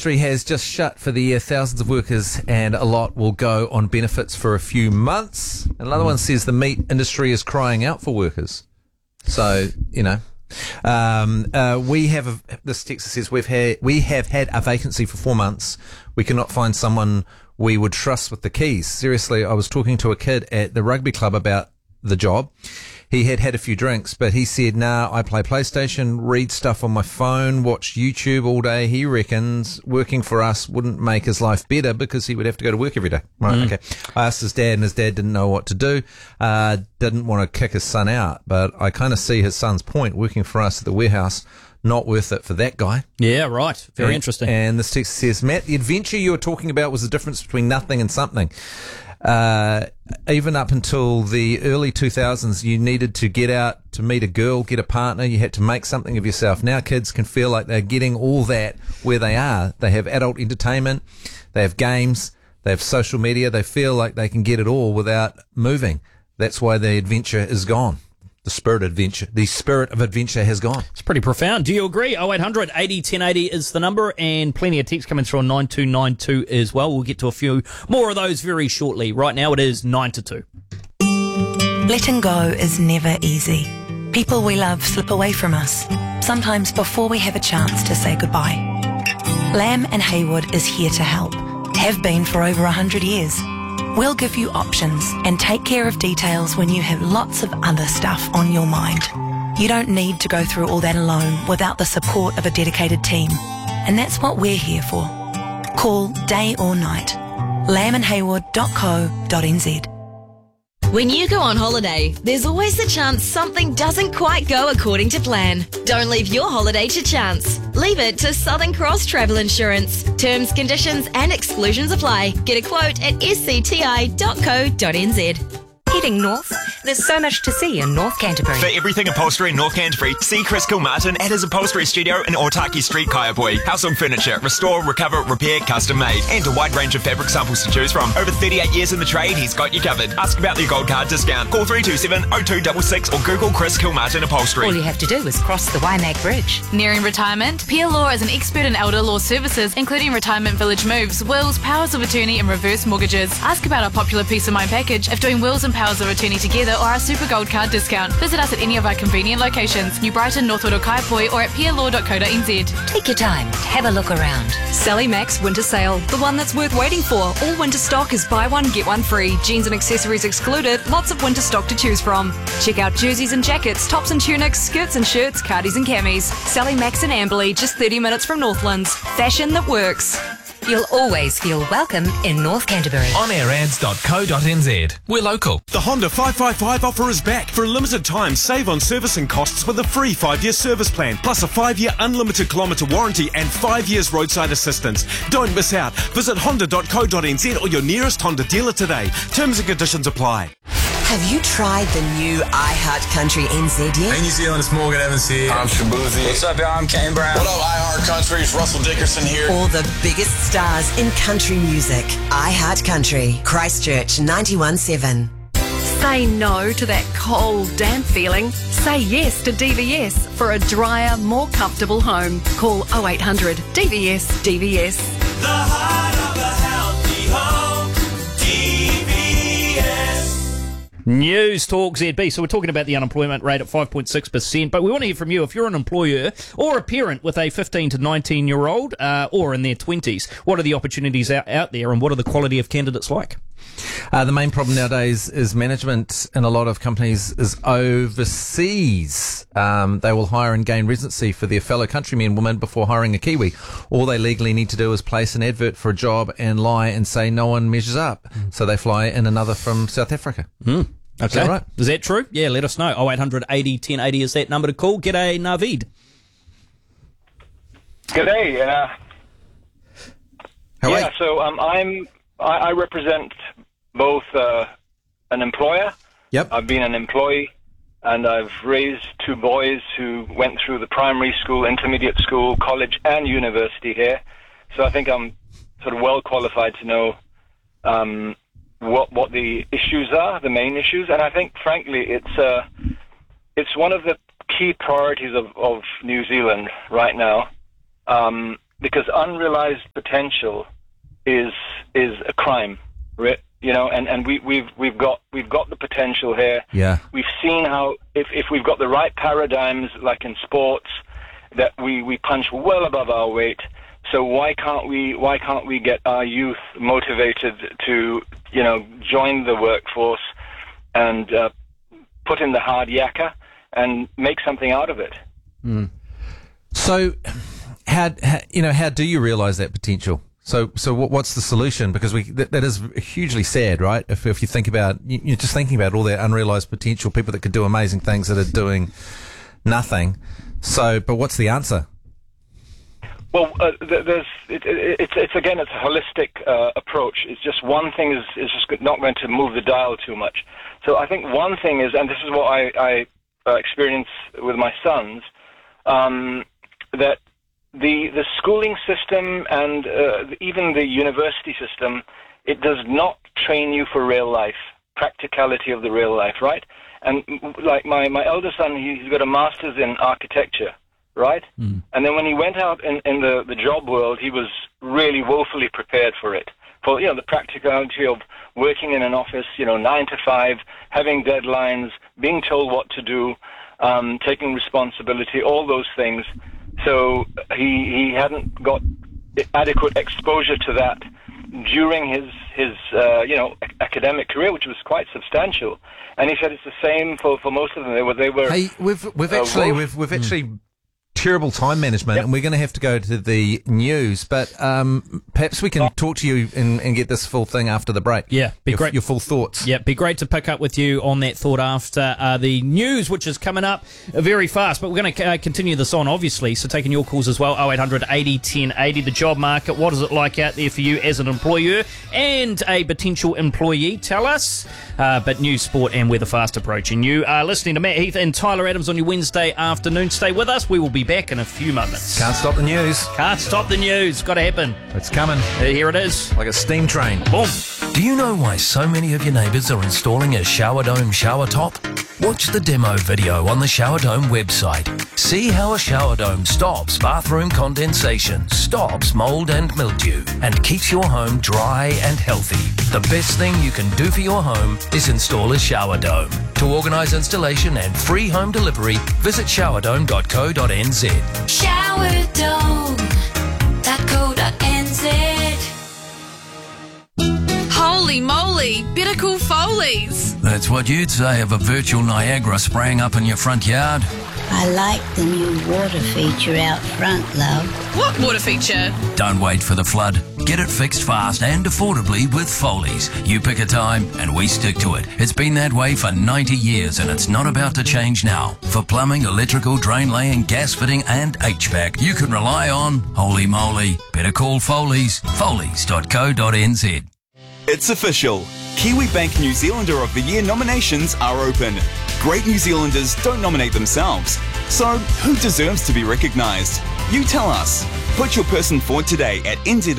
industry has just shut for the year. Thousands of workers and a lot will go on benefits for a few months. Another one says the meat industry is crying out for workers. So, you know. This text says we have had a vacancy for 4 months. We cannot find someone we would trust with the keys. Seriously, I was talking to a kid at the rugby club about the job. He had a few drinks, but he said, nah, I play PlayStation, read stuff on my phone, watch YouTube all day. He reckons working for us wouldn't make his life better because he would have to go to work every day. Right, okay. I asked his dad, and his dad didn't know what to do, didn't want to kick his son out, but I kind of see his son's point. Working for us at the warehouse, not worth it for that guy. Yeah, right. Very interesting. And this text says, Matt, the adventure you were talking about was the difference between nothing and something. Even up until the early 2000s, you needed to get out to meet a girl, get a partner. You had to make something of yourself. Now kids can feel like they're getting all that where they are. They have adult entertainment. They have games. They have social media. They feel like they can get it all without moving. That's why the adventure is gone. The spirit of adventure has gone. It's pretty profound. Do you agree? 0800 80 1080 is the number, and plenty of texts coming through on 9292 as well. We'll get to a few more of those very shortly. Right now it is 9 to 2. Letting go is never easy. People we love slip away from us, sometimes before we have a chance to say goodbye. Lamb and Haywood is here to help. Have been for over 100 years. We'll give you options and take care of details when you have lots of other stuff on your mind. You don't need to go through all that alone without the support of a dedicated team. And that's what we're here for. Call day or night. lambandhaywood.co.nz. When you go on holiday, there's always the chance something doesn't quite go according to plan. Don't leave your holiday to chance. Leave it to Southern Cross Travel Insurance. Terms, conditions and exclusions apply. Get a quote at scti.co.nz. Heading north, there's so much to see in North Canterbury. For everything upholstery in North Canterbury, see Chris Kilmartin at his upholstery studio in Otaki Street, Kaiapoi. Household furniture, restore, recover, repair, custom made, and a wide range of fabric samples to choose from. Over 38 years in the trade, he's got you covered. Ask about the gold card discount. Call 327-0266 or Google Chris Kilmartin Upholstery. All you have to do is cross the Waimak Bridge. Nearing retirement? Pia Law is an expert in elder law services, including retirement village moves, wills, powers of attorney and reverse mortgages. Ask about our popular Peace of Mind package if doing wills and powers of attorney together, or our super gold card discount. Visit us at any of our convenient locations, New Brighton, Northwood or Kaiapoi, or at pialaw.co.nz. Take your time, have a look around. Sally Max Winter Sale, the one that's worth waiting for. All winter stock is buy one, get one free. Jeans and accessories excluded, lots of winter stock to choose from. Check out jerseys and jackets, tops and tunics, skirts and shirts, cardies and camis. Sally Max and Amberley, just 30 minutes from Northlands. Fashion that works. You'll always feel welcome in North Canterbury. onairads.co.nz. We're local. The Honda 555 offer is back. For a limited time, save on servicing costs with a free 5-year service plan, plus a 5-year unlimited kilometre warranty and 5 years roadside assistance. Don't miss out. Visit honda.co.nz or your nearest Honda dealer today. Terms and conditions apply. Have you tried the new iHeart Country NZ yet? Hey New Zealand, it's Morgan Evans here. I'm Shabuzi. What's up, y'all? I'm Kane Brown. What up, iHeart Country? It's Russell Dickerson here. All the biggest stars in country music. iHeart Country, Christchurch 91.7. Say no to that cold, damp feeling. Say yes to DVS for a drier, more comfortable home. Call 0800 DVS DVS. The heart of a healthy home. DVS. News Talk ZB. So we're talking about the unemployment rate at 5.6%, but we want to hear from you. If you're an employer or a parent with a 15 to 19-year-old or in their 20s, what are the opportunities out there and what are the quality of candidates like? The main problem nowadays is management in a lot of companies is overseas. They will hire and gain residency for their fellow countrymen and women before hiring a Kiwi. All they legally need to do is place an advert for a job and lie and say no one measures up. So they fly in another from South Africa. Okay. Is that right? Is that true? Yeah, let us know. 0800 80 1080 is that number to call. G'day, Naveed. G'day. Yeah, so I represent both an employer. Yep. I've been an employee, and I've raised two boys who went through the primary school, intermediate school, college, and university here. So I think I'm sort of well qualified to know what the issues are, the main issues. And I think, frankly, it's one of the key priorities of New Zealand right now. because unrealized potential is a crime, you know, and we've got the potential here. Yeah. We've seen how if we've got the right paradigms, like in sports, that we punch well above our weight. So why can't we get our youth motivated to, you know, join the workforce and put in the hard yakka and make something out of it? Mm. So, how do you realise that potential? So what's the solution? Because that is hugely sad, right? If you think about, you're just thinking about all that unrealised potential, people that could do amazing things that are doing nothing. So, but what's the answer? Well, it's again, it's a holistic approach. It's just one thing is just not going to move the dial too much. So I think one thing is, and this is what I experience with my sons, that the schooling system and even the university system, it does not train you for real life, practicality of the real life, right? And like my elder son, he's got a master's in architecture, right? Mm. And then when he went out in the job world, he was really woefully prepared for it. For, you know, the practicality of working in an office, you know, 9 to 5, having deadlines, being told what to do, taking responsibility, all those things. So he hadn't got adequate exposure to that during his academic career, which was quite substantial. And he said it's the same for most of them. They were. Hey, we've actually terrible time management, and we're going to have to go to the news. But perhaps we can talk to you and get this full thing after the break. Yeah, be great. Your full thoughts. Yeah, be great to pick up with you on that thought after the news, which is coming up very fast. But we're going to continue this on, obviously. So taking your calls as well, 0800 80 10 80. The job market, what is it like out there for you as an employer and a potential employee? Tell us. But news, sport, and weather fast approaching. You are listening to Matt Heath and Tyler Adams on your Wednesday afternoon. Stay with us. We will be back in a few moments. Can't stop the news. Can't stop the news. Got to happen. It's coming. Here it is. Like a steam train. Boom. Do you know why so many of your neighbours are installing a Shower Dome shower top? Watch the demo video on the Shower Dome website. See how a shower dome stops bathroom condensation, stops mould and mildew, and keeps your home dry and healthy. The best thing you can do for your home is install a shower dome. To organise installation and free home delivery, visit showerdome.co.nz. Showerdome.co.nz. Holy moly, better call Foley's. That's what you'd say of a virtual Niagara spraying up in your front yard. I like the new water feature out front, love. What water feature? Don't wait for the flood. Get it fixed fast and affordably with Foley's. You pick a time and we stick to it. It's been that way for 90 years and it's not about to change now. For plumbing, electrical, drain laying, gas fitting and HVAC, you can rely on Holy Moly. Better call Foley's. Foley's.co.nz. It's official. Kiwi Bank New Zealander of the Year nominations are open. Great New Zealanders don't nominate themselves. So, who deserves to be recognised? You tell us. Put your person forward today at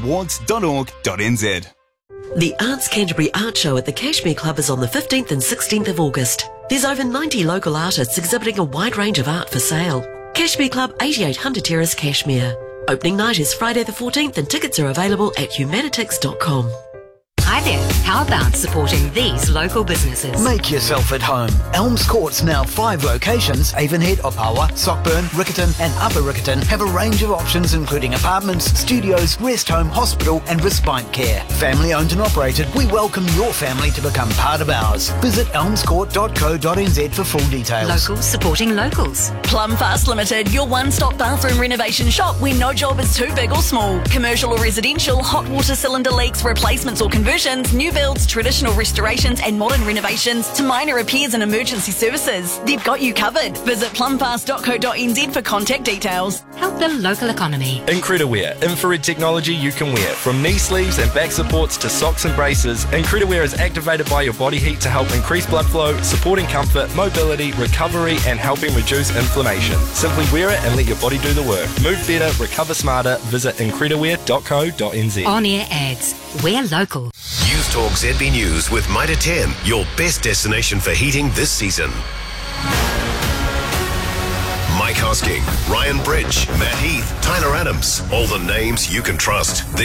nzawards.org.nz. The Arts Canterbury Art Show at the Cashmere Club is on the 15th and 16th of August. There's over 90 local artists exhibiting a wide range of art for sale. Cashmere Club, 88 Hunter Terrace, Cashmere. Opening night is Friday the 14th and tickets are available at humanitix.com. Hi there. How about supporting these local businesses? Make yourself at home. Elms Court's now 5 locations. Avonhead, Opawa, Sockburn, Riccarton and Upper Riccarton have a range of options including apartments, studios, rest home, hospital and respite care. Family owned and operated, we welcome your family to become part of ours. Visit elmscourt.co.nz for full details. Locals supporting locals. Plumfast Limited, your one-stop bathroom renovation shop where no job is too big or small. Commercial or residential, hot water cylinder leaks, replacements or conversions, new builds, traditional restorations and modern renovations to minor repairs and emergency services. They've got you covered. Visit plumfast.co.nz for contact details. Help the local economy. Incrediwear, infrared technology you can wear. From knee sleeves and back supports to socks and braces, Incrediwear is activated by your body heat to help increase blood flow, supporting comfort, mobility, recovery and helping reduce inflammation. Simply wear it and let your body do the work. Move better, recover smarter. Visit incrediwear.co.nz. On-air ads. We're local. News Talk ZB News with Mitre 10, your best destination for heating this season. Mike Hosking, Ryan Bridge, Matt Heath, Tyler Adams. All the names you can trust.